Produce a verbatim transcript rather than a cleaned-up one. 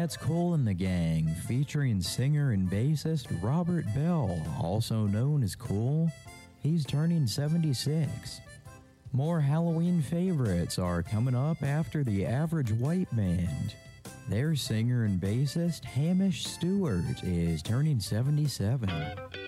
That's Kool and the Gang, featuring singer and bassist Robert Bell, also known as Kool. He's turning seventy-six. More Halloween favorites are coming up after the Average White Band. Their singer and bassist Hamish Stewart is turning seventy-seven.